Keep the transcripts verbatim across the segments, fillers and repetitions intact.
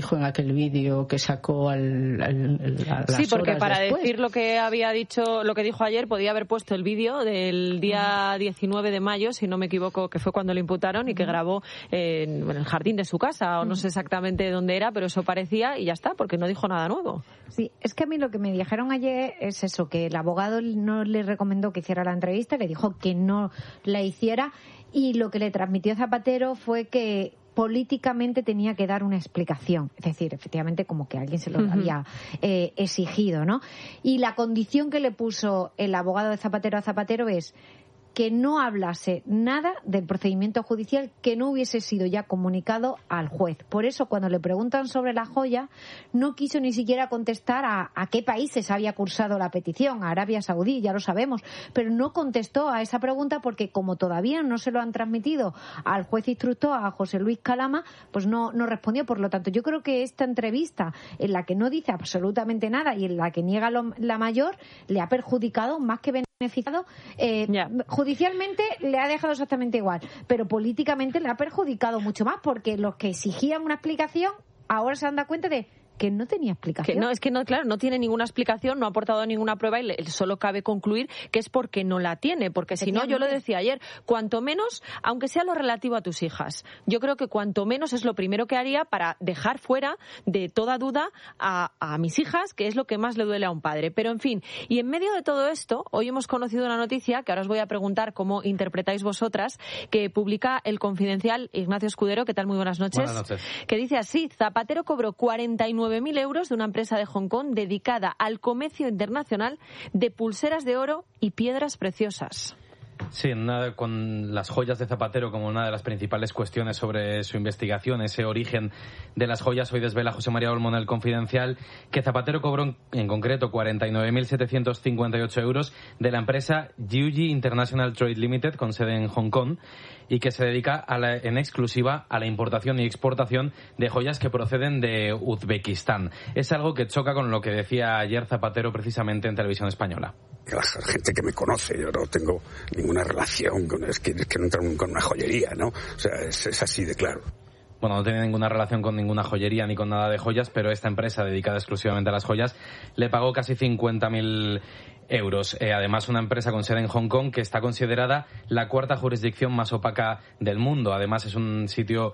dijo en aquel vídeo que sacó al, al, a las Sí, porque horas para después. decir lo que había dicho, lo que dijo ayer, podía haber puesto el vídeo del día diecinueve de mayo, si no me equivoco, que fue cuando lo imputaron y que grabó en, en el jardín de su casa, o no sé exactamente dónde era, pero eso parecía y ya está, porque no dijo nada nuevo. Sí, es que a mí lo que me dijeron ayer es eso, que el abogado no le recomendó que hiciera la entrevista, le dijo que no la hiciera, y lo que le transmitió Zapatero fue que políticamente tenía que dar una explicación, es decir, efectivamente como que alguien se lo uh-huh. había eh, exigido, ¿no? Y la condición que le puso el abogado de Zapatero a Zapatero es que no hablase nada del procedimiento judicial que no hubiese sido ya comunicado al juez. Por eso, cuando le preguntan sobre la joya, no quiso ni siquiera contestar a, a qué países había cursado la petición, a Arabia Saudí, ya lo sabemos, pero no contestó a esa pregunta porque como todavía no se lo han transmitido al juez instructor, a José Luis Calama, pues no, no respondió. Por lo tanto, yo creo que esta entrevista, en la que no dice absolutamente nada y en la que niega lo, la mayor, le ha perjudicado más que beneficiado. Eh, yeah. Judicialmente le ha dejado exactamente igual, pero políticamente le ha perjudicado mucho más, porque los que exigían una explicación ahora se han dado cuenta de que no tenía explicación. Que no, es que no, claro, no tiene ninguna explicación, no ha aportado ninguna prueba y le, solo cabe concluir que es porque no la tiene, porque si no, yo lo decía ayer, cuanto menos, aunque sea lo relativo a tus hijas, yo creo que cuanto menos es lo primero que haría para dejar fuera de toda duda a, a mis hijas, que es lo que más le duele a un padre. Pero en fin, y en medio de todo esto, hoy hemos conocido una noticia que ahora os voy a preguntar cómo interpretáis vosotras, que publica El Confidencial. Ignacio Escudero, ¿qué tal? Muy buenas noches. Buenas noches. Que dice así: Zapatero cobró cuarenta y nueve mil euros de una empresa de Hong Kong dedicada al comercio internacional de pulseras de oro y piedras preciosas. Sí, nada, con las joyas de Zapatero como una de las principales cuestiones sobre su investigación, ese origen de las joyas. Hoy desvela José María Olmo en El Confidencial que Zapatero cobró en, en concreto cuarenta y nueve mil setecientos cincuenta y ocho euros de la empresa Jiuji International Trade Limited, con sede en Hong Kong, y que se dedica a la, en exclusiva a la importación y exportación de joyas que proceden de Uzbekistán. Es algo que choca con lo que decía ayer Zapatero precisamente en Televisión Española. La gente que me conoce, yo no tengo ninguna relación con, es que, es que no entro con una joyería, ¿no? O sea, es, es así de claro. Bueno, no tiene ninguna relación con ninguna joyería ni con nada de joyas, pero esta empresa dedicada exclusivamente a las joyas le pagó casi cincuenta mil euros. Eh, además, una empresa con sede en Hong Kong que está considerada la cuarta jurisdicción más opaca del mundo. Además, es un sitio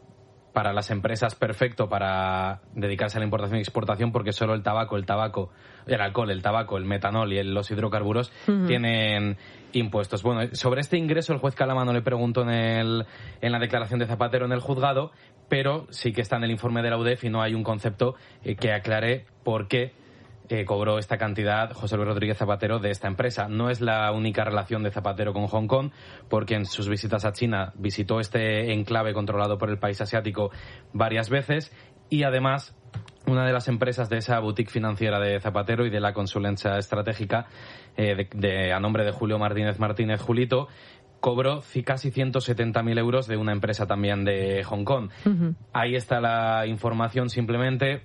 para las empresas perfecto para dedicarse a la importación y exportación, porque solo el tabaco, el tabaco, el alcohol, el tabaco, el metanol y el, los hidrocarburos uh-huh. tienen impuestos. Bueno, sobre este ingreso el juez Calama no le preguntó en, el, en la declaración de Zapatero en el juzgado, pero sí que está en el informe de la U D E F y no hay un concepto eh, que aclare por qué Eh, cobró esta cantidad José Luis Rodríguez Zapatero de esta empresa. No es la única relación de Zapatero con Hong Kong, porque en sus visitas a China visitó este enclave controlado por el país asiático varias veces, y además una de las empresas de esa boutique financiera de Zapatero y de la consulencia estratégica eh, de, de, a nombre de Julio Martínez Martínez Julito, cobró casi ciento setenta mil euros de una empresa también de Hong Kong. Uh-huh. Ahí está la información, simplemente,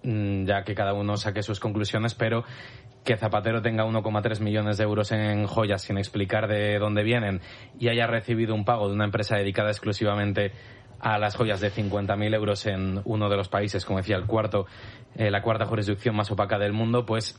ya que cada uno saque sus conclusiones, pero que Zapatero tenga uno coma tres millones de euros en joyas sin explicar de dónde vienen y haya recibido un pago de una empresa dedicada exclusivamente a las joyas de cincuenta mil euros en uno de los países, como decía, el cuarto, eh, la cuarta jurisdicción más opaca del mundo, pues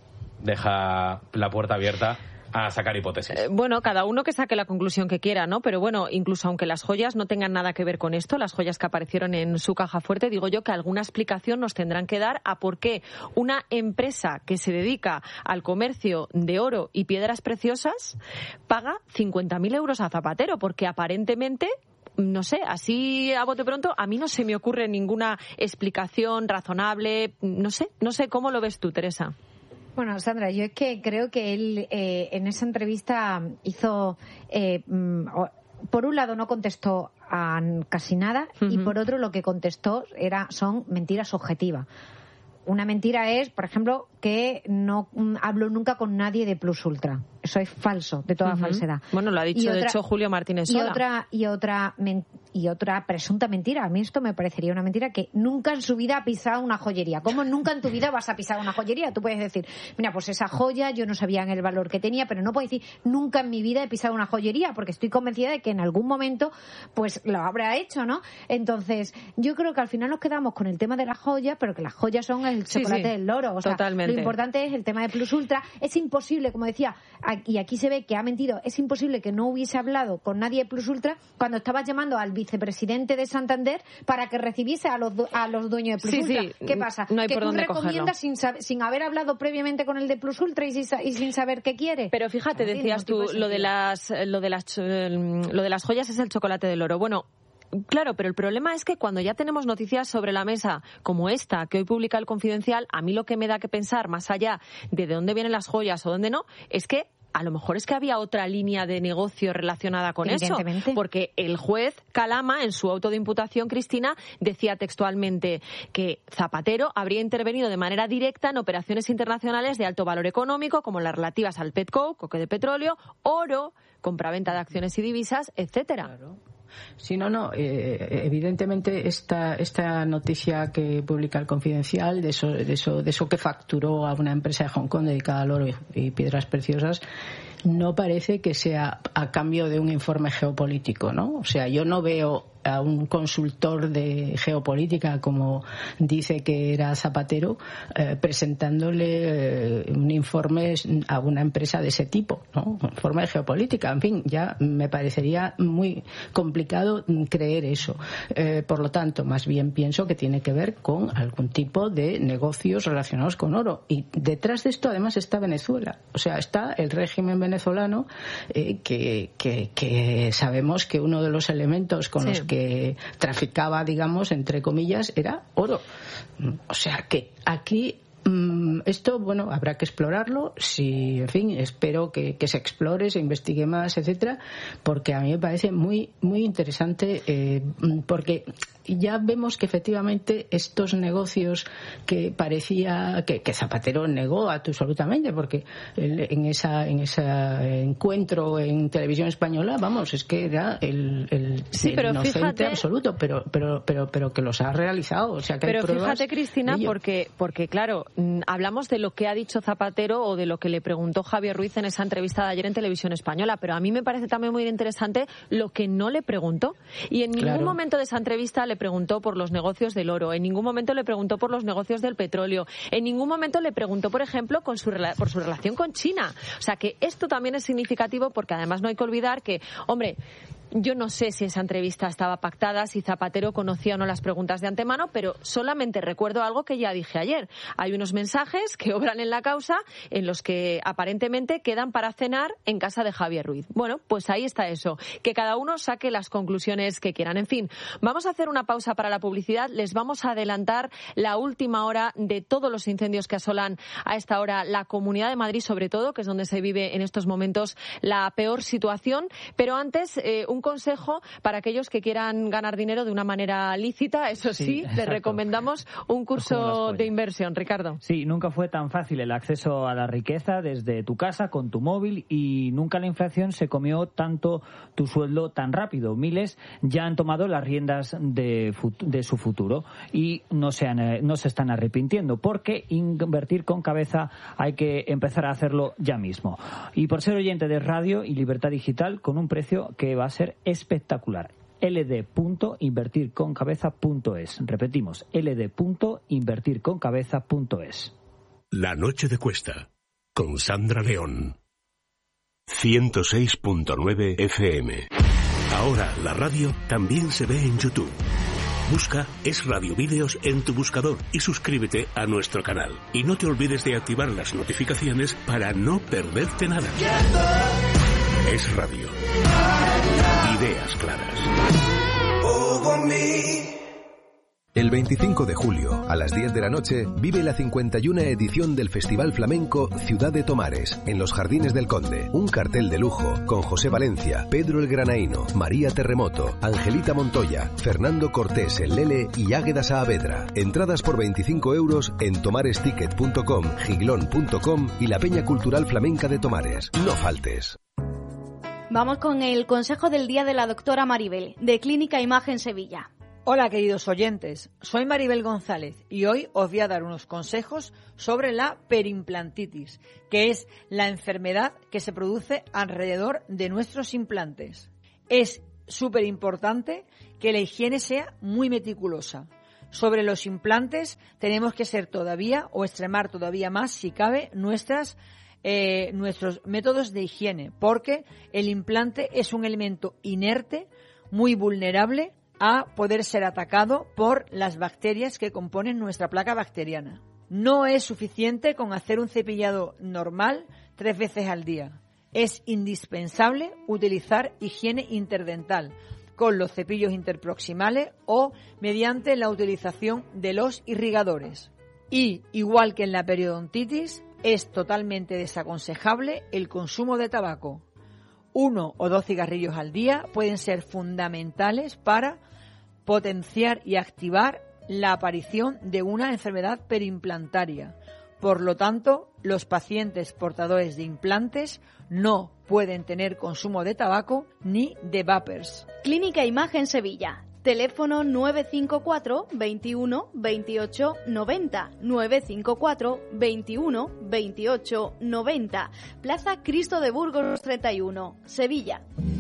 deja la puerta abierta a sacar hipótesis. Eh, bueno, cada uno que saque la conclusión que quiera, ¿no? Pero bueno, incluso aunque las joyas no tengan nada que ver con esto, las joyas que aparecieron en su caja fuerte, digo yo que alguna explicación nos tendrán que dar a por qué una empresa que se dedica al comercio de oro y piedras preciosas paga cincuenta mil euros a Zapatero, porque aparentemente, no sé, así a bote pronto, a mí no se me ocurre ninguna explicación razonable, no sé, no sé cómo lo ves tú, Teresa. Bueno, Sandra, yo es que creo que él eh, en esa entrevista hizo, eh, por un lado no contestó a casi nada uh-huh. y por otro lo que contestó era son mentiras objetivas. Una mentira es, por ejemplo, que no hablo nunca con nadie de Plus Ultra. Eso es falso, de toda uh-huh. falsedad. Bueno, lo ha dicho, otra, de hecho, Julio Martínez Sola. Y otra, y otra, men, y otra presunta mentira. A mí esto me parecería una mentira, que nunca en su vida ha pisado una joyería. ¿Cómo nunca en tu vida vas a pisar una joyería? Tú puedes decir, mira, pues esa joya yo no sabía en el valor que tenía, pero no puedes decir, nunca en mi vida he pisado una joyería, porque estoy convencida de que en algún momento pues lo habrá hecho, ¿no? Entonces, yo creo que al final nos quedamos con el tema de las joyas, pero que las joyas son el chocolate sí, sí. del loro. O sea, totalmente. Lo importante es el tema de Plus Ultra. Es imposible, como decía, y aquí se ve que ha mentido, es imposible que no hubiese hablado con nadie de Plus Ultra cuando estabas llamando al vicepresidente de Santander para que recibiese a los a los dueños de Plus sí, Ultra. Sí. ¿Qué pasa? No hay que por tú dónde recomiendas sin, sin haber hablado previamente con el de Plus Ultra y sin, y sin saber qué quiere. Pero fíjate, claro, decías tú, lo de las lo de las lo de las joyas es el chocolate del oro. Bueno, claro, pero el problema es que cuando ya tenemos noticias sobre la mesa como esta que hoy publica El Confidencial, a mí lo que me da que pensar, más allá de de dónde vienen las joyas o dónde no, es que a lo mejor es que había otra línea de negocio relacionada con eso, porque el juez Calama, en su auto de imputación, Cristina, decía textualmente que Zapatero habría intervenido de manera directa en operaciones internacionales de alto valor económico, como las relativas al petcoke, coque de petróleo, oro, compraventa de acciones y divisas, etcétera. Claro. Sí, no, no. Eh, evidentemente esta esta noticia que publica El Confidencial de eso de eso de eso que facturó a una empresa de Hong Kong dedicada al oro y, y piedras preciosas no parece que sea a cambio de un informe geopolítico, ¿no? O sea, yo no veo a un consultor de geopolítica, como dice que era Zapatero, eh, presentándole eh, un informe a una empresa de ese tipo, ¿no? Un informe de geopolítica. En fin, ya me parecería muy complicado creer eso. Eh, por lo tanto, más bien pienso que tiene que ver con algún tipo de negocios relacionados con oro. Y detrás de esto, además, está Venezuela. O sea, está el régimen venezolano, eh, que, que, que sabemos que uno de los elementos con sí. los que que traficaba, digamos, entre comillas, era oro. O sea que aquí esto, bueno, habrá que explorarlo. Si, en fin, espero que, que se explore, se investigue más, etcétera, porque a mí me parece muy, muy interesante, eh, porque ya vemos que efectivamente estos negocios que parecía que, que Zapatero negó absolutamente, porque en esa en ese encuentro en televisión española, vamos, es que era el, el, sí, el pero inocente fíjate, absoluto, pero pero pero pero que los ha realizado, o sea que pero hay pruebas. Fíjate, Cristina, porque porque claro, hablamos de lo que ha dicho Zapatero o de lo que le preguntó Javier Ruiz en esa entrevista de ayer en televisión española, pero a mí me parece también muy interesante lo que no le preguntó, y en ningún claro. momento de esa entrevista le preguntó por los negocios del oro, en ningún momento le preguntó por los negocios del petróleo, en ningún momento le preguntó, por ejemplo, con su, por su relación con China. O sea que esto también es significativo, porque además no hay que olvidar que, hombre, yo no sé si esa entrevista estaba pactada, si Zapatero conocía o no las preguntas de antemano, pero solamente recuerdo algo que ya dije ayer. Hay unos mensajes que obran en la causa en los que aparentemente quedan para cenar en casa de Javier Ruiz. Bueno, pues ahí está eso. Que cada uno saque las conclusiones que quieran. En fin, vamos a hacer una pausa para la publicidad. Les vamos a adelantar la última hora de todos los incendios que asolan a esta hora la Comunidad de Madrid, sobre todo, que es donde se vive en estos momentos la peor situación. Pero antes, eh, un consejo para aquellos que quieran ganar dinero de una manera lícita. Eso sí, sí les recomendamos un curso de inversión. Ricardo. Sí, nunca fue tan fácil el acceso a la riqueza desde tu casa con tu móvil, y nunca la inflación se comió tanto tu sueldo tan rápido. Miles ya han tomado las riendas de, de su futuro y no se, han, no se están arrepintiendo, porque invertir con cabeza hay que empezar a hacerlo ya mismo. Y por ser oyente de radio y Libertad Digital, con un precio que va a ser espectacular. eld punto invertir con cabeza punto es. Repetimos, eld punto invertir con cabeza punto es. La noche de Cuesta, con Sandra León. ciento seis punto nueve F M. Ahora la radio también se ve en YouTube. Busca Es Radio Vídeos en tu buscador y suscríbete a nuestro canal. Y no te olvides de activar las notificaciones para no perderte nada. Es Radio. Ideas claras. El veinticinco de julio, a las diez de la noche, vive la cincuenta y una edición del Festival Flamenco Ciudad de Tomares, en los Jardines del Conde. Un cartel de lujo con José Valencia, Pedro el Granaíno, María Terremoto, Angelita Montoya, Fernando Cortés el Lele y Águeda Saavedra. Entradas por veinticinco euros en tomaresticket punto com, giglón punto com y la Peña Cultural Flamenca de Tomares. No faltes. Vamos con el consejo del día de la doctora Maribel, de Clínica Imagen Sevilla. Hola queridos oyentes, soy Maribel González y hoy os voy a dar unos consejos sobre la perimplantitis, que es la enfermedad que se produce alrededor de nuestros implantes. Es súper importante que la higiene sea muy meticulosa. Sobre los implantes tenemos que ser todavía o extremar todavía más, si cabe, nuestras eh, nuestros métodos de higiene, porque el implante es un elemento inerte, muy vulnerable a poder ser atacado por las bacterias que componen nuestra placa bacteriana. No es suficiente con hacer un cepillado normal tres veces al día. Es indispensable utilizar higiene interdental con los cepillos interproximales o mediante la utilización de los irrigadores. Y, igual que en la periodontitis, es totalmente desaconsejable el consumo de tabaco. Uno o dos cigarrillos al día pueden ser fundamentales para potenciar y activar la aparición de una enfermedad perimplantaria. Por lo tanto, los pacientes portadores de implantes no pueden tener consumo de tabaco ni de vapers. Clínica Imagen Sevilla. Teléfono nueve cinco cuatro, veintiuno, veintiocho, noventa, nueve cinco cuatro, veintiuno, veintiocho, noventa. Plaza Cristo de Burgos treinta y uno, Sevilla.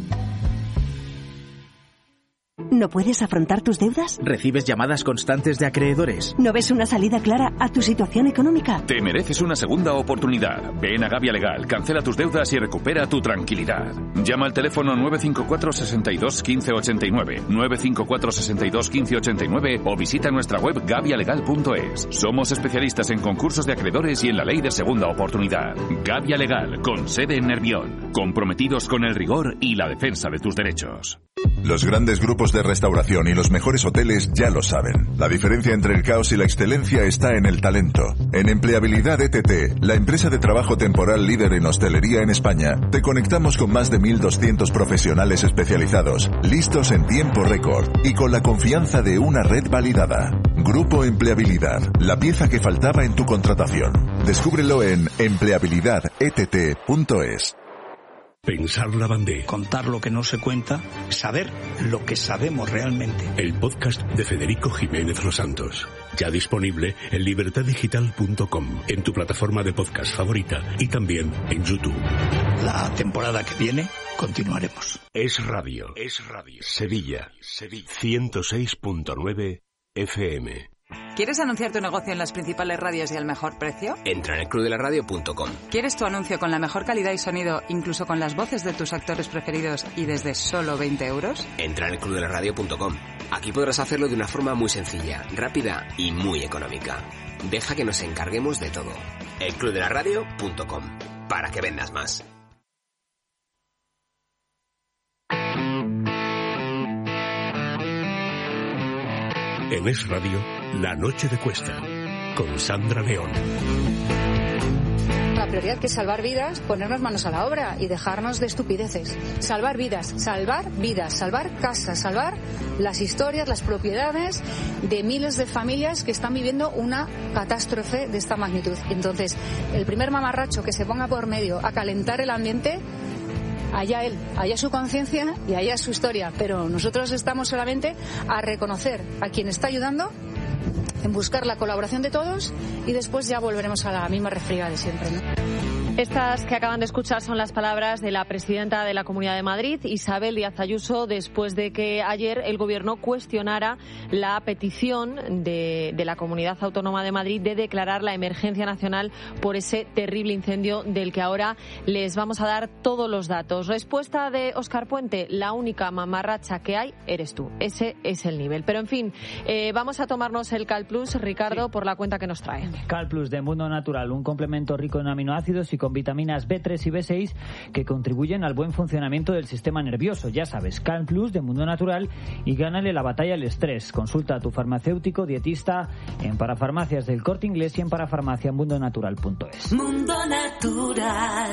¿No puedes afrontar tus deudas? ¿Recibes llamadas constantes de acreedores? ¿No ves una salida clara a tu situación económica? Te mereces una segunda oportunidad. Ven a Gavia Legal, cancela tus deudas y recupera tu tranquilidad. Llama al teléfono nueve cinco cuatro, seis dos, uno cinco ocho nueve, nueve cinco cuatro, seis dos, uno cinco ocho nueve o visita nuestra web gavia legal punto es. Somos especialistas en concursos de acreedores y en la ley de segunda oportunidad. Gavia Legal, con sede en Nervión. Comprometidos con el rigor y la defensa de tus derechos. Los grandes grupos de restauración y los mejores hoteles ya lo saben. La diferencia entre el caos y la excelencia está en el talento. En Empleabilidad E T T, la empresa de trabajo temporal líder en hostelería en España, te conectamos con más de mil doscientos profesionales especializados, listos en tiempo récord y con la confianza de una red validada. Grupo Empleabilidad, la pieza que faltaba en tu contratación. Descúbrelo en empleabilidad e t t punto es. Pensar la Bandé. Contar lo que no se cuenta, saber lo que sabemos realmente. El podcast de Federico Jiménez Los Santos. Ya disponible en libertad digital punto com, en tu plataforma de podcast favorita y también en YouTube. La temporada que viene continuaremos. Es Radio. Es Radio. Sevilla. Sevilla. ciento seis punto nueve F M. ¿Quieres anunciar tu negocio en las principales radios y al mejor precio? Entra en el club de la radio punto com. ¿Quieres tu anuncio con la mejor calidad y sonido, incluso con las voces de tus actores preferidos y desde solo veinte euros? Entra en el club de la radio punto com. Aquí podrás hacerlo de una forma muy sencilla, rápida y muy económica. Deja que nos encarguemos de todo. el club de la radio punto com. Para que vendas más. En Es Radio, La Noche de Cuesta, con Sandra León. La prioridad que es salvar vidas, ponernos manos a la obra y dejarnos de estupideces. Salvar vidas, salvar vidas, salvar casas, salvar las historias, las propiedades de miles de familias que están viviendo una catástrofe de esta magnitud. Entonces, el primer mamarracho que se ponga por medio a calentar el ambiente, allá él, allá su conciencia y allá su historia, pero nosotros estamos solamente a reconocer a quien está ayudando, en buscar la colaboración de todos y después ya volveremos a la misma refriega de siempre, ¿no? Estas que acaban de escuchar son las palabras de la presidenta de la Comunidad de Madrid, Isabel Díaz Ayuso, después de que ayer el Gobierno cuestionara la petición de, de la Comunidad Autónoma de Madrid de declarar la emergencia nacional por ese terrible incendio del que ahora les vamos a dar todos los datos. Respuesta de Óscar Puente: la única mamarracha que hay eres tú. Ese es el nivel. Pero en fin, eh, vamos a tomarnos el Cal Plus, Ricardo, sí, por la cuenta que nos trae. Cal Plus de Mundo Natural, un complemento rico en aminoácidos y con vitaminas B tres y B seis que contribuyen al buen funcionamiento del sistema nervioso. Ya sabes, Calm Plus de Mundo Natural y gánale la batalla al estrés. Consulta a tu farmacéutico dietista en Parafarmacias del Corte Inglés y en parafarmaciamundonatural punto es. Mundo Natural.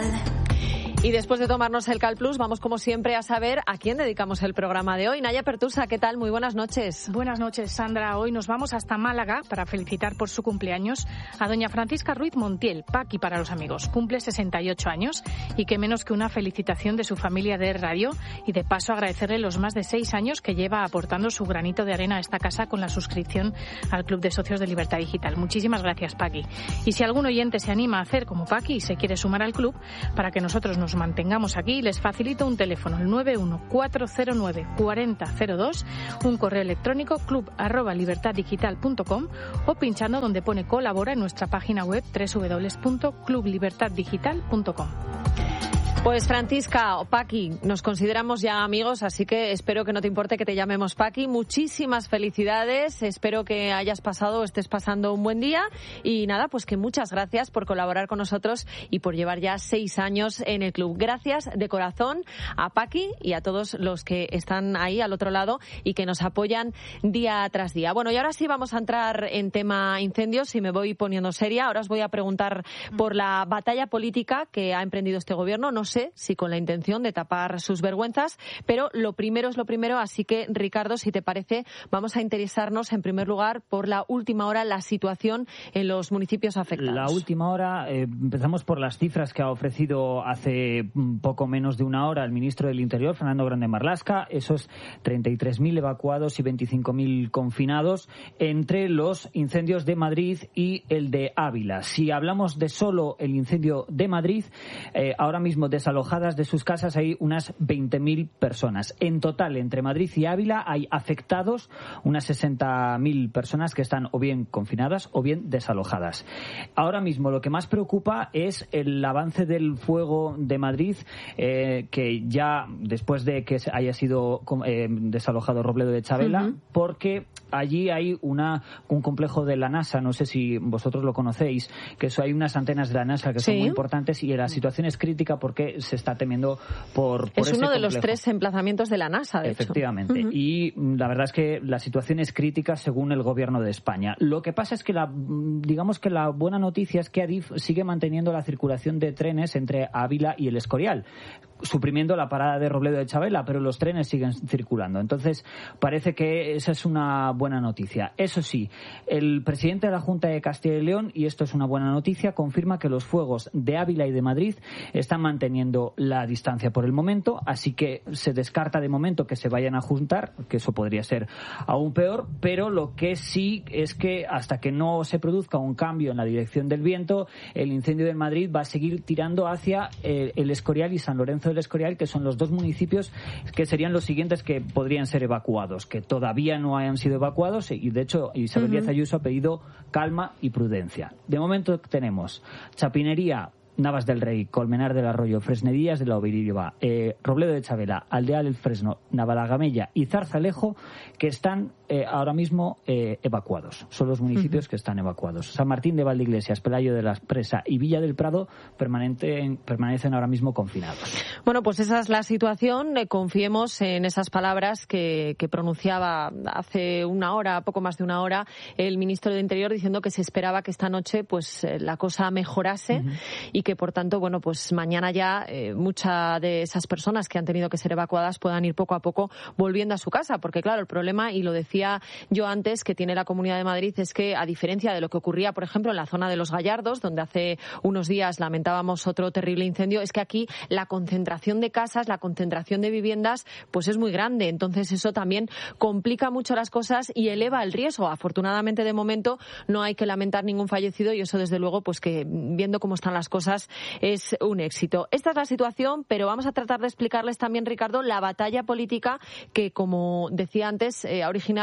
Y después de tomarnos el Cal Plus, vamos como siempre a saber a quién dedicamos el programa de hoy. Naya Pertusa, ¿qué tal? Muy buenas noches. Buenas noches, Sandra. Hoy nos vamos hasta Málaga para felicitar por su cumpleaños a doña Francisca Ruiz Montiel, Paqui para los amigos. Cumple sesenta y ocho años y qué menos que una felicitación de su familia de radio y de paso agradecerle los más de seis años que lleva aportando su granito de arena a esta casa con la suscripción al Club de Socios de Libertad Digital. Muchísimas gracias, Paqui. Y si algún oyente se anima a hacer como Paqui y se quiere sumar al club, para que nosotros nos mantengamos aquí, les facilito un teléfono, el nueve uno cuatro cero nueve cuatro cero cero dos, un correo electrónico club arroba libertad digital punto com o pinchando donde pone colabora en nuestra página web doble u doble u doble u punto club libertad digital punto com. Pues Francisca o Paqui, nos consideramos ya amigos, así que espero que no te importe que te llamemos Paqui. Muchísimas felicidades, espero que hayas pasado o estés pasando un buen día y nada, pues que muchas gracias por colaborar con nosotros y por llevar ya seis años en el club. Gracias de corazón a Paqui y a todos los que están ahí al otro lado y que nos apoyan día tras día. Bueno, y ahora sí vamos a entrar en tema incendios y me voy poniendo seria. Ahora os voy a preguntar por la batalla política que ha emprendido este gobierno. No sé si con la intención de tapar sus vergüenzas, pero lo primero es lo primero, así que Ricardo, si te parece, vamos a interesarnos en primer lugar por la última hora, la situación en los municipios afectados. La última hora, eh, empezamos por las cifras que ha ofrecido hace poco menos de una hora el ministro del Interior, Fernando Grande Marlaska, esos treinta y tres mil evacuados y veinticinco mil confinados entre los incendios de Madrid y el de Ávila. Si hablamos de solo el incendio de Madrid, eh, ahora mismo de desalojadas de sus casas hay unas veinte mil personas. En total, entre Madrid y Ávila hay afectados unas sesenta mil personas que están o bien confinadas o bien desalojadas. Ahora mismo lo que más preocupa es el avance del fuego de Madrid, eh, que ya después de que haya sido eh, desalojado Robledo de Chavela, uh-huh. porque allí hay una un complejo de la NASA, no sé si vosotros lo conocéis, que eso, hay unas antenas de la NASA que ¿Sí? son muy importantes y la situación es crítica porque se está temiendo por, por es ese uno de complejo. Los tres emplazamientos de la NASA, de Efectivamente. hecho. Uh-huh. Y la verdad es que la situación es crítica según el gobierno de España. Lo que pasa es que la, digamos que la buena noticia es que Adif sigue manteniendo la circulación de trenes entre Ávila y el Escorial, suprimiendo la parada de Robledo de Chavela, pero los trenes siguen circulando. Entonces, parece que esa es una buena noticia. Eso sí, el presidente de la Junta de Castilla y León, y esto es una buena noticia, confirma que los fuegos de Ávila y de Madrid están manteniendo la distancia por el momento, así que se descarta de momento que se vayan a juntar, que eso podría ser aún peor, pero lo que sí es que hasta que no se produzca un cambio en la dirección del viento, el incendio de Madrid va a seguir tirando hacia el, el Escorial y San Lorenzo del Escorial, que son los dos municipios que serían los siguientes que podrían ser evacuados, que todavía no hayan sido evacuados, y de hecho Isabel uh-huh. Díaz Ayuso ha pedido calma y prudencia. De momento tenemos Chapinería, Navas del Rey, Colmenar del Arroyo, Fresnedillas de la Obirioba, eh, Robledo de Chavela, Aldeal del Fresno, Navalagamella y Zarzalejo, que están eh, ahora mismo eh, evacuados. Son los municipios uh-huh. que están evacuados. San Martín de Valdeiglesias, Pelayo de la Presa y Villa del Prado permanecen, permanecen ahora mismo confinados. Bueno, pues esa es la situación. Eh, confiemos en esas palabras que, que pronunciaba hace una hora, poco más de una hora, el ministro de Interior, diciendo que se esperaba que esta noche pues eh, la cosa mejorase uh-huh. y que por tanto, bueno, pues mañana ya eh, muchas de esas personas que han tenido que ser evacuadas puedan ir poco a poco volviendo a su casa, porque claro, el problema, y lo decía yo antes, que tiene la Comunidad de Madrid es que, a diferencia de lo que ocurría, por ejemplo, en la zona de Los Gallardos, donde hace unos días lamentábamos otro terrible incendio, es que aquí la concentración de casas, la concentración de viviendas, pues es muy grande. Entonces eso también complica mucho las cosas y eleva el riesgo. Afortunadamente, de momento, no hay que lamentar ningún fallecido y eso, desde luego, pues que viendo cómo están las cosas, es un éxito. Esta es la situación, pero vamos a tratar de explicarles también, Ricardo, la batalla política que, como decía antes, eh, ha originado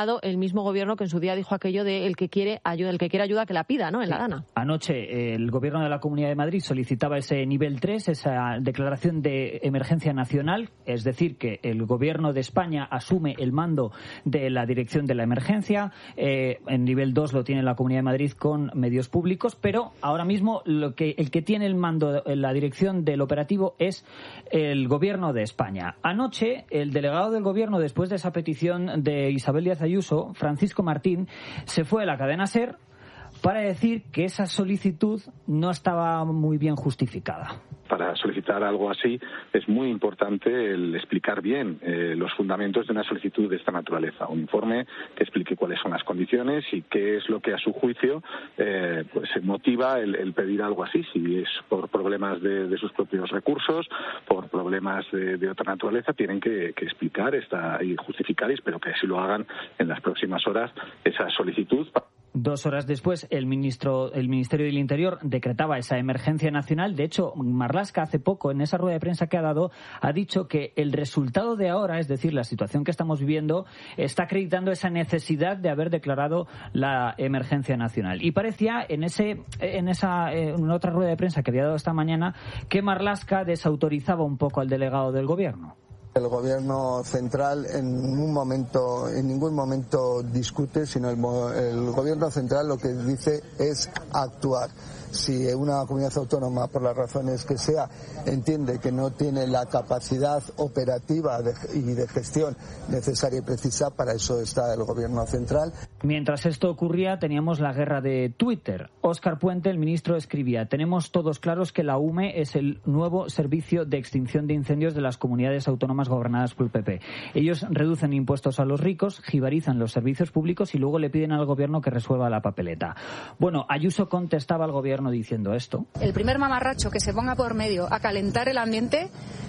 lado el mismo gobierno que en su día dijo aquello de el que quiere ayuda, el que quiere ayuda que la pida, ¿no? En sí. la Dana. Anoche el gobierno de la Comunidad de Madrid solicitaba ese nivel tres, esa declaración de emergencia nacional, es decir, que el gobierno de España asume el mando de la dirección de la emergencia. Eh, en nivel dos lo tiene la Comunidad de Madrid con medios públicos, pero ahora mismo lo que el que tiene el mando, la dirección del operativo es el gobierno de España. Anoche el delegado del gobierno, después de esa petición de Isabel Díaz Ayuso, Francisco Martín, se fue a la cadena SER para decir que esa solicitud no estaba muy bien justificada. Para solicitar algo así es muy importante el explicar bien eh, los fundamentos de una solicitud de esta naturaleza. Un informe que explique cuáles son las condiciones y qué es lo que a su juicio eh, pues motiva el, el pedir algo así. Si es por problemas de, de sus propios recursos, por problemas de, de otra naturaleza, tienen que, que explicar esta, y justificar, y espero que así lo hagan en las próximas horas, esa solicitud. Dos horas después, el ministro, el Ministerio del Interior decretaba esa emergencia nacional. De hecho, Marlaska hace poco, en esa rueda de prensa que ha dado, ha dicho que el resultado de ahora, es decir, la situación que estamos viviendo, está acreditando esa necesidad de haber declarado la emergencia nacional. Y parecía, en ese, en esa, en otra rueda de prensa que había dado esta mañana, que Marlaska desautorizaba un poco al delegado del gobierno. El gobierno central en un momento, en ningún momento discute, sino el, el gobierno central lo que dice es actuar. Si una comunidad autónoma, por las razones que sea, entiende que no tiene la capacidad operativa de, y de gestión necesaria y precisa, para eso está el gobierno central. Mientras esto ocurría, teníamos la guerra de Twitter. Óscar Puente, el ministro, escribía: tenemos todos claros que la U M E es el nuevo servicio de extinción de incendios de las comunidades autónomas gobernadas por el P P. Ellos reducen impuestos a los ricos, jibarizan los servicios públicos y luego le piden al gobierno que resuelva la papeleta. Bueno, Ayuso contestaba al gobierno diciendo esto. El primer mamarracho que se ponga por medio a calentar el ambiente,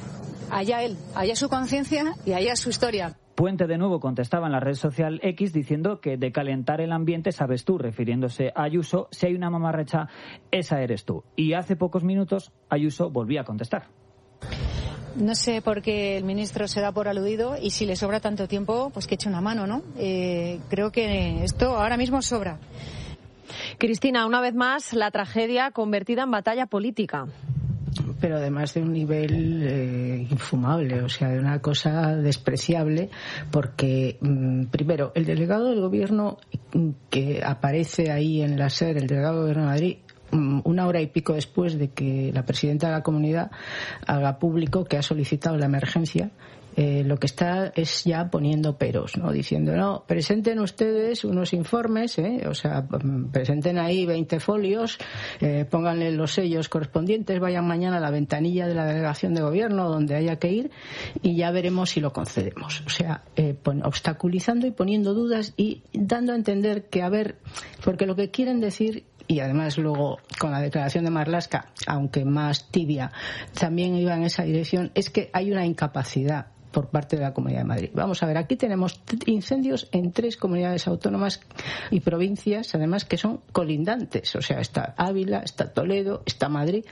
allá él, allá su conciencia y allá su historia. Puente de nuevo contestaba en la red social X diciendo que de calentar el ambiente sabes tú, refiriéndose a Ayuso, si hay una mamarracha, esa eres tú. Y hace pocos minutos Ayuso volvía a contestar. No sé por qué el ministro se da por aludido, y si le sobra tanto tiempo, pues que eche una mano, ¿no? Eh, creo que esto ahora mismo sobra. Cristina, una vez más, la tragedia convertida en batalla política. Pero además de un nivel eh, infumable, o sea, de una cosa despreciable, porque mmm, primero, el delegado del gobierno que aparece ahí en la SER, el delegado del gobierno de Madrid, una hora y pico después de que la presidenta de la comunidad haga público que ha solicitado la emergencia, eh, lo que está es ya poniendo peros, ¿no? Diciendo, no, presenten ustedes unos informes, ¿eh? O sea, presenten ahí veinte folios, eh, pónganle los sellos correspondientes, vayan mañana a la ventanilla de la delegación de gobierno donde haya que ir y ya veremos si lo concedemos. O sea, eh, pon, obstaculizando y poniendo dudas y dando a entender que, a ver, porque lo que quieren decir, y además luego con la declaración de Marlaska, aunque más tibia, también iba en esa dirección, es que hay una incapacidad por parte de la Comunidad de Madrid. Vamos a ver, aquí tenemos incendios en tres comunidades autónomas y provincias, además, que son colindantes. O sea, está Ávila, está Toledo, está Madrid.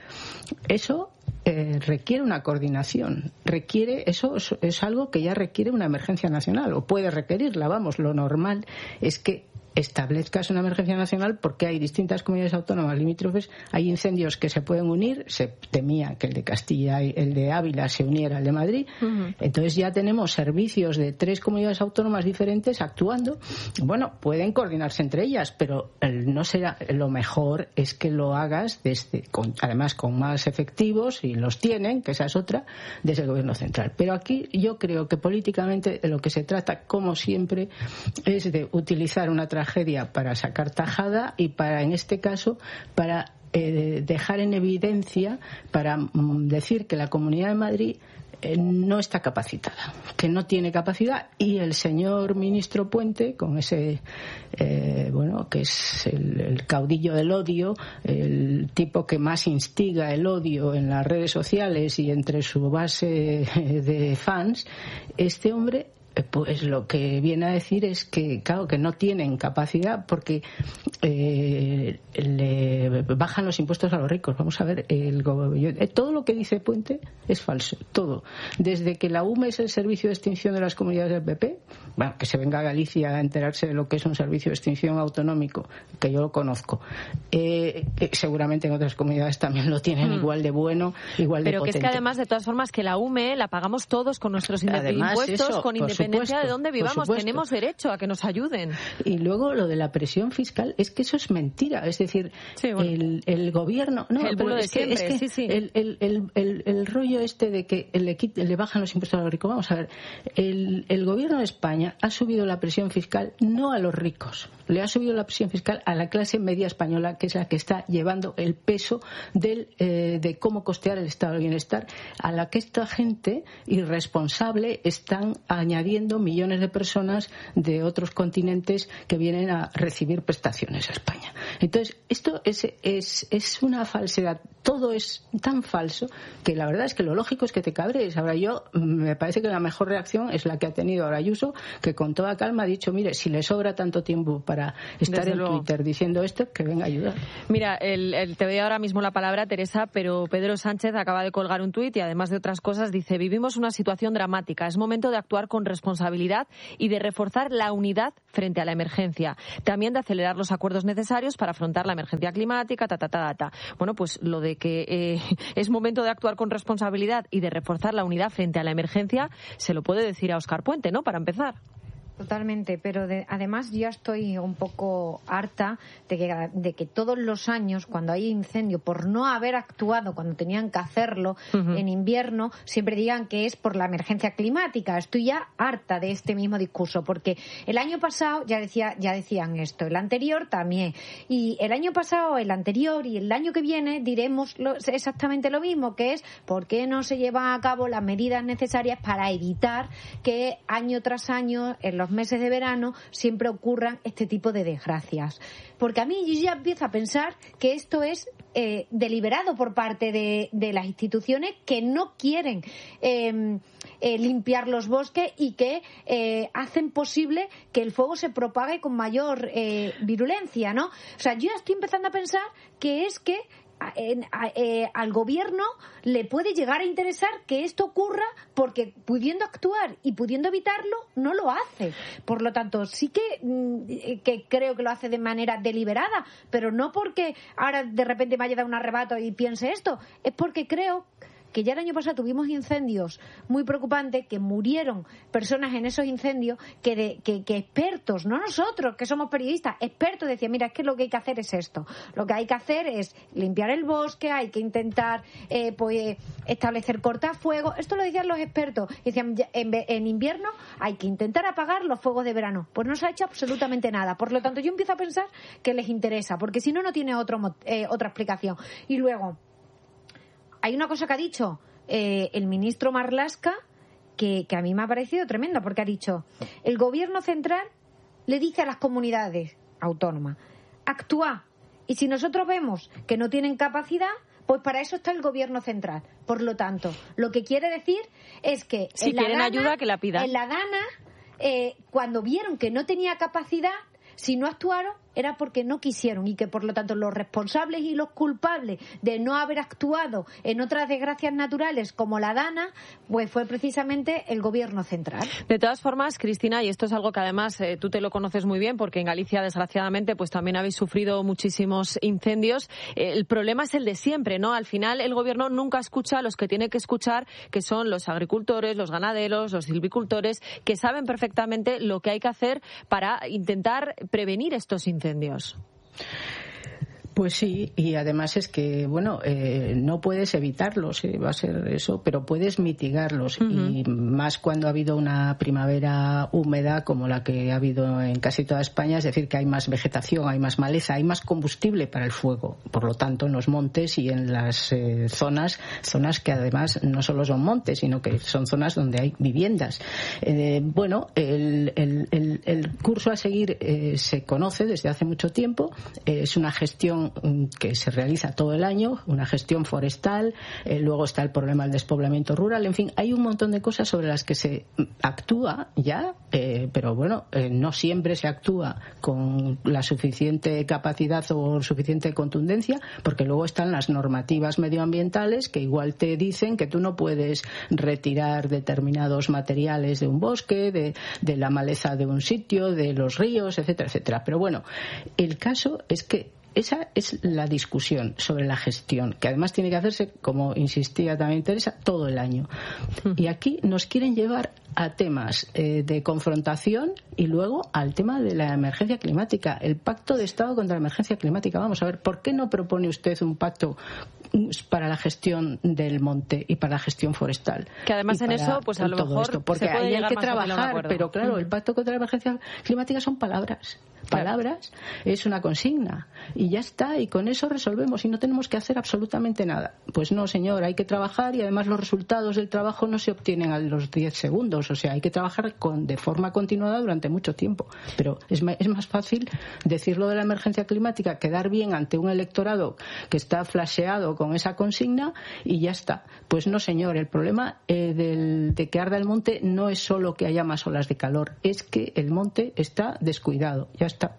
Eso eh, requiere una coordinación. Requiere, eso es, es algo que ya requiere una emergencia nacional, o puede requerirla. Vamos, lo normal es que establezcas una emergencia nacional porque hay distintas comunidades autónomas limítrofes, hay incendios que se pueden unir, se temía que el de Castilla y el de Ávila se uniera al de Madrid, uh-huh. Entonces ya tenemos servicios de tres comunidades autónomas diferentes actuando. Bueno, pueden coordinarse entre ellas, pero no será, lo mejor es que lo hagas desde, con, además con más efectivos, y los tienen, que esa es otra, desde el gobierno central. Pero aquí yo creo que políticamente de lo que se trata, como siempre, es de utilizar una tragedia para sacar tajada y para, en este caso, para eh, dejar en evidencia, para mm, decir que la Comunidad de Madrid eh, no está capacitada, que no tiene capacidad, y el señor ministro Puente, con ese, eh, bueno, que es el, el caudillo del odio, el tipo que más instiga el odio en las redes sociales y entre su base de fans, este hombre, pues lo que viene a decir es que, claro, que no tienen capacidad porque eh, le bajan los impuestos a los ricos. Vamos a ver, el, yo, todo lo que dice Puente es falso, todo. Desde que la U M E es el servicio de extinción de las comunidades del P P, bueno, que se venga a Galicia a enterarse de lo que es un servicio de extinción autonómico, que yo lo conozco. Eh, eh, seguramente en otras comunidades también lo tienen mm. igual de bueno, igual Pero de potente. Pero que es que además, de todas formas, que la U M E la pagamos todos con nuestros además, impuestos, eso, con independencia supuesto, de dónde vivamos. Tenemos derecho a que nos ayuden. Y luego lo de la presión fiscal, es que eso es mentira. Es decir, sí, bueno. el, el gobierno... No, el pero de es que, siempre, es que sí, sí. El, el, el, el, el rollo este de que le, le bajan los impuestos a los ricos. Vamos a ver, el, el gobierno de España ha subido la presión fiscal no a los ricos, le ha subido la presión fiscal a la clase media española, que es la que está llevando el peso del, eh, de cómo costear el estado del bienestar, a la que esta gente irresponsable están añadiendo millones de personas de otros continentes que vienen a recibir prestaciones a España. Entonces, esto es, es, es una falsedad. Todo es tan falso que la verdad es que lo lógico es que te cabrees. Ahora yo, me parece que la mejor reacción es la que ha tenido ahora Ayuso, que con toda calma ha dicho, mire, si le sobra tanto tiempo para estar Desde en luego. Twitter diciendo esto, que venga a ayudar. Mira, el, el, te doy ahora mismo la palabra, Teresa, pero Pedro Sánchez acaba de colgar un tuit y además de otras cosas dice, vivimos una situación dramática, es momento de actuar con responsabilidad y de reforzar la unidad frente a la emergencia. También de acelerar los acuerdos necesarios para afrontar la emergencia climática, ta, ta, ta, ta, ta. Bueno, pues lo de que eh, es momento de actuar con responsabilidad y de reforzar la unidad frente a la emergencia, se lo puede decir a Óscar Puente, ¿no?, para empezar. Totalmente, pero de, además ya estoy un poco harta de que, de que todos los años, cuando hay incendio, por no haber actuado cuando tenían que hacerlo uh-huh. en invierno, siempre digan que es por la emergencia climática. Estoy ya harta de este mismo discurso, porque el año pasado ya decía, ya decían esto, el anterior también, y el año pasado, el anterior y el año que viene diremos lo, exactamente lo mismo, que es por qué no se llevan a cabo las medidas necesarias para evitar que año tras año en los meses de verano siempre ocurran este tipo de desgracias. Porque a mí yo ya empiezo a pensar que esto es eh, deliberado por parte de, de las instituciones que no quieren eh, eh, limpiar los bosques y que eh, hacen posible que el fuego se propague con mayor eh, virulencia, ¿no? O sea, yo ya estoy empezando a pensar que es que En, a, eh, al gobierno le puede llegar a interesar que esto ocurra porque pudiendo actuar y pudiendo evitarlo no lo hace. Por lo tanto, sí que, mm, que creo que lo hace de manera deliberada, pero no porque ahora de repente me haya dado un arrebato y piense esto, es porque creo que ya el año pasado tuvimos incendios muy preocupantes, que murieron personas en esos incendios, que, de, que, que expertos, no nosotros, que somos periodistas, expertos decían, mira, es que lo que hay que hacer es esto, lo que hay que hacer es limpiar el bosque, hay que intentar eh, pues establecer cortafuegos, esto lo decían los expertos, decían, en, en invierno hay que intentar apagar los fuegos de verano, pues no se ha hecho absolutamente nada, por lo tanto yo empiezo a pensar que les interesa, porque si no, no tiene otro, eh, otra explicación. Y luego, hay una cosa que ha dicho eh, el ministro Marlaska que, que a mí me ha parecido tremenda, porque ha dicho, el gobierno central le dice a las comunidades autónomas, actúa, y si nosotros vemos que no tienen capacidad, pues para eso está el gobierno central. Por lo tanto, lo que quiere decir es que si en la quieren Dana, ayuda, que la pidan. En la Dana, eh, cuando vieron que no tenía capacidad, si no actuaron, era porque no quisieron y que, por lo tanto, los responsables y los culpables de no haber actuado en otras desgracias naturales como la Dana, pues fue precisamente el gobierno central. De todas formas, Cristina, y esto es algo que además eh, tú te lo conoces muy bien, porque en Galicia, desgraciadamente, pues también habéis sufrido muchísimos incendios. Eh, el problema es el de siempre, ¿no? Al final, el gobierno nunca escucha a los que tiene que escuchar, que son los agricultores, los ganaderos, los silvicultores, que saben perfectamente lo que hay que hacer para intentar prevenir estos incendios. Incendios. Pues sí, y además es que, bueno, eh, no puedes evitarlos, eh, va a ser eso, pero puedes mitigarlos. Uh-huh. Y más cuando ha habido una primavera húmeda como la que ha habido en casi toda España, es decir, que hay más vegetación, hay más maleza, hay más combustible para el fuego. Por lo tanto, en los montes y en las eh, zonas, zonas que además no solo son montes, sino que son zonas donde hay viviendas. Eh, bueno, el, el, el, el curso a seguir eh, se conoce desde hace mucho tiempo, eh, es una gestión gestión que se realiza todo el año, una gestión forestal, eh, luego está el problema del despoblamiento rural, en fin, hay un montón de cosas sobre las que se actúa ya, eh, pero bueno, eh, no siempre se actúa con la suficiente capacidad o suficiente contundencia, porque luego están las normativas medioambientales que igual te dicen que tú no puedes retirar determinados materiales de un bosque, de, de la maleza de un sitio, de los ríos, etcétera, etcétera. Pero bueno, el caso es que esa es la discusión sobre la gestión, que además tiene que hacerse, como insistía también Teresa, todo el año. Y aquí nos quieren llevar a temas eh, de confrontación y luego al tema de la emergencia climática, el pacto de Estado contra la emergencia climática. Vamos a ver, ¿por qué no propone usted un pacto para la gestión del monte y para la gestión forestal? Que además en eso, pues a lo mejor esto, porque se puede ahí hay llegar que más trabajar, pero claro, mm. el pacto contra la emergencia climática son palabras. Palabras, es una consigna y ya está, y con eso resolvemos y no tenemos que hacer absolutamente nada. Pues no, señor, hay que trabajar y además los resultados del trabajo no se obtienen a los diez segundos, o sea, hay que trabajar con, de forma continuada durante mucho tiempo. Pero es, es más fácil decirlo de la emergencia climática, quedar bien ante un electorado que está flasheado con esa consigna y ya está. Pues no, señor, el problema eh, del, de que arda el monte no es solo que haya más olas de calor, es que el monte está descuidado, ya está.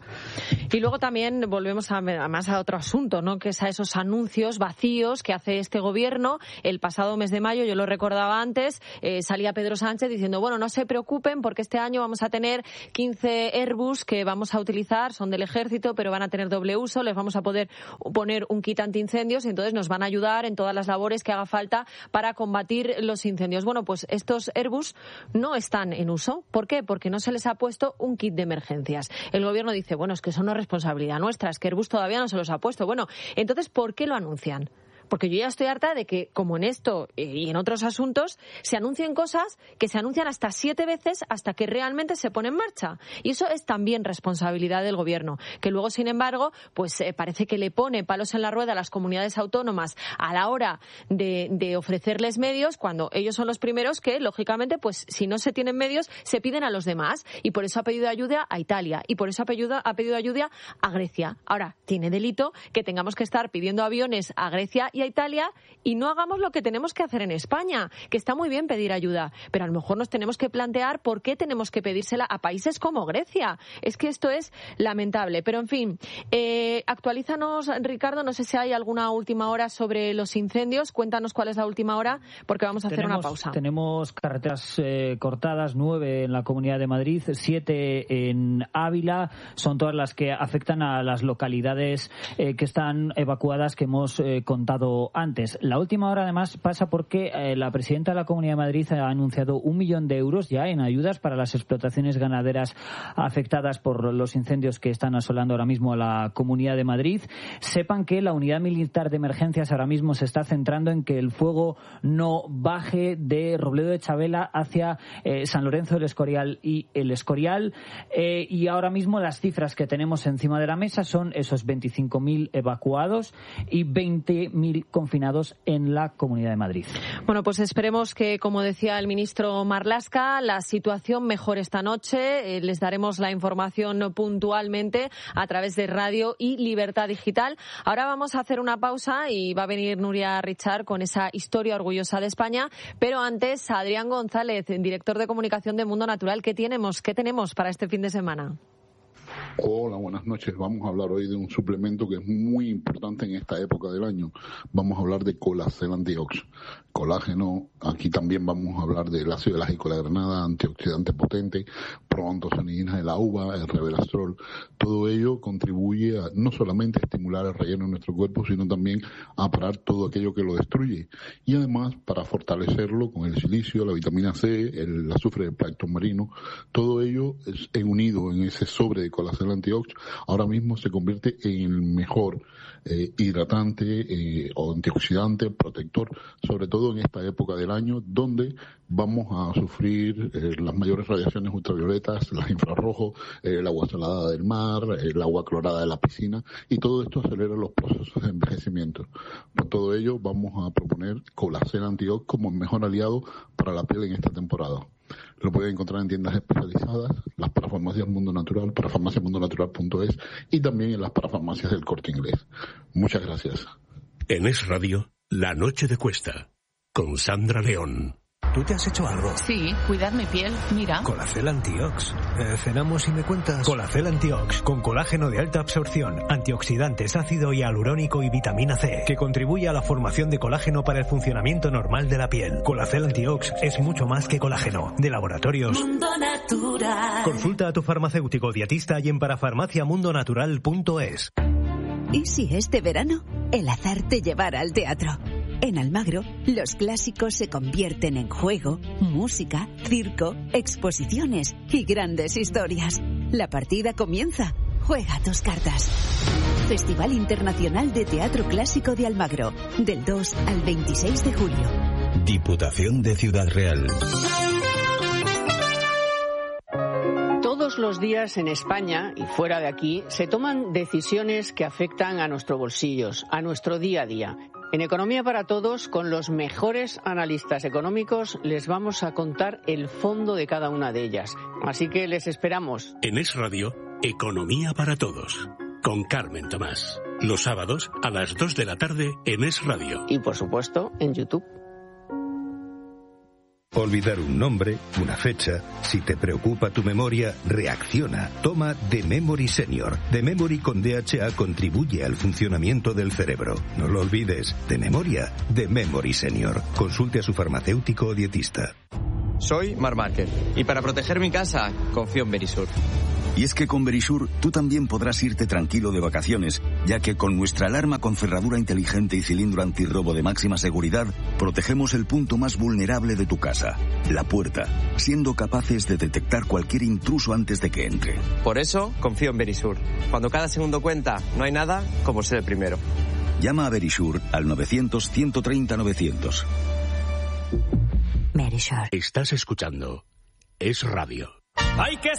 Y luego también volvemos a, más a otro asunto, ¿no? Que es a esos anuncios vacíos que hace este gobierno. El pasado mes de mayo, yo lo recordaba antes, eh, salía Pedro Sánchez diciendo, bueno, no se preocupen porque este año vamos a tener quince Airbus que vamos a utilizar, son del ejército, pero van a tener doble uso, les vamos a poder poner un kit antiincendios y entonces nos van a ayudar en todas las labores que haga falta para combatir los incendios. Bueno, pues estos Airbus no están en uso. ¿Por qué? Porque no se les ha puesto un kit de emergencias. El gobierno dice, bueno, es que eso no es responsabilidad nuestra, es que Airbus todavía no se los ha puesto. Bueno, entonces, ¿por qué lo anuncian? Porque yo ya estoy harta de que, como en esto y en otros asuntos, se anuncien cosas que se anuncian hasta siete veces hasta que realmente se pone en marcha. Y eso es también responsabilidad del Gobierno, que luego, sin embargo, pues eh, parece que le pone palos en la rueda a las comunidades autónomas a la hora de, de ofrecerles medios, cuando ellos son los primeros que, lógicamente, pues si no se tienen medios, se piden a los demás. Y por eso ha pedido ayuda a Italia. Y por eso ha pedido, ha pedido ayuda a Grecia. Ahora, tiene delito que tengamos que estar pidiendo aviones a Grecia y a Italia y no hagamos lo que tenemos que hacer en España, que está muy bien pedir ayuda, pero a lo mejor nos tenemos que plantear por qué tenemos que pedírsela a países como Grecia. Es que esto es lamentable, pero en fin, eh, actualízanos, Ricardo, no sé si hay alguna última hora sobre los incendios, cuéntanos cuál es la última hora, porque vamos a hacer tenemos, una pausa. Tenemos carreteras eh, cortadas, nueve en la Comunidad de Madrid, siete en Ávila, son todas las que afectan a las localidades eh, que están evacuadas, que hemos eh, contado antes. La última hora, además, pasa porque eh, la presidenta de la Comunidad de Madrid ha anunciado un millón de euros ya en ayudas para las explotaciones ganaderas afectadas por los incendios que están asolando ahora mismo a la Comunidad de Madrid. Sepan que la Unidad Militar de Emergencias ahora mismo se está centrando en que el fuego no baje de Robledo de Chabela hacia eh, San Lorenzo del Escorial y el Escorial. Eh, y ahora mismo las cifras que tenemos encima de la mesa son esos veinticinco mil evacuados y veinte mil confinados en la Comunidad de Madrid. Bueno, pues esperemos que, como decía el ministro Marlaska, la situación mejore esta noche. Eh, les daremos la información puntualmente a través de Radio y Libertad Digital. Ahora vamos a hacer una pausa y va a venir Nuria Richard con esa historia orgullosa de España, pero antes Adrián González, director de comunicación de Mundo Natural. ¿Qué tenemos? ¿Qué tenemos para este fin de semana? Hola, buenas noches. Vamos a hablar hoy de un suplemento que es muy importante en esta época del año. Vamos a hablar de Colacel Antiox. Colágeno, aquí también vamos a hablar del ácido elágico de la granada, antioxidante potente, proantocyanidina de la uva, el resveratrol. Todo ello contribuye a no solamente a estimular el relleno de nuestro cuerpo, sino también a parar todo aquello que lo destruye. Y además, para fortalecerlo con el silicio, la vitamina C, el azufre del plancton marino, todo ello es unido en ese sobre de Colacel Antiox, ahora mismo se convierte en el mejor eh, hidratante eh, o antioxidante, protector, sobre todo en esta época del año donde vamos a sufrir eh, las mayores radiaciones ultravioletas, las infrarrojos, eh, el agua salada del mar, el agua clorada de la piscina, y todo esto acelera los procesos de envejecimiento. Por todo ello vamos a proponer Colacel Antiox como el mejor aliado para la piel en esta temporada. Lo pueden encontrar en tiendas especializadas, las parafarmacias Mundo Natural, parafarmacia mundo natural punto es y también en las parafarmacias del Corte Inglés. Muchas gracias. En Es Radio, La Noche de Cuesta, con Sandra León. ¿Tú te has hecho algo? Sí, cuidar mi piel, mira. Colacel Antiox. Eh, ¿Cenamos y me cuentas? Colacel Antiox, con colágeno de alta absorción, antioxidantes, ácido hialurónico y vitamina C, que contribuye a la formación de colágeno para el funcionamiento normal de la piel. Colacel Antiox es mucho más que colágeno. De Laboratorios Mundo Natural. Consulta a tu farmacéutico dietista y en parafarmacia mundo natural punto es. ¿Y si este verano el azar te llevara al teatro? En Almagro, los clásicos se convierten en juego, música, circo, exposiciones y grandes historias. La partida comienza. Juega tus cartas. Festival Internacional de Teatro Clásico de Almagro, del dos al veintiséis de julio. Diputación de Ciudad Real. Todos los días en España y fuera de aquí se toman decisiones que afectan a nuestros bolsillos, a nuestro día a día. En Economía para Todos, con los mejores analistas económicos, les vamos a contar el fondo de cada una de ellas. Así que les esperamos. En Es Radio, Economía para Todos, con Carmen Tomás. Los sábados a las dos de la tarde en Es Radio. Y por supuesto, en YouTube. Olvidar un nombre, una fecha, si te preocupa tu memoria, reacciona. Toma The Memory Senior. The Memory con D H A contribuye al funcionamiento del cerebro. No lo olvides, de memoria, The Memory Senior. Consulte a su farmacéutico o dietista. Soy Mar Márquez y para proteger mi casa confío en Verisur. Y es que con Verisur tú también podrás irte tranquilo de vacaciones, ya que con nuestra alarma con cerradura inteligente y cilindro antirrobo de máxima seguridad, protegemos el punto más vulnerable de tu casa, la puerta, siendo capaces de detectar cualquier intruso antes de que entre. Por eso confío en Verisur. Cuando cada segundo cuenta, no hay nada como ser el primero. Llama a Verisur al novecientos, ciento treinta, novecientos. Verisur. Estás escuchando Es Radio. Hay que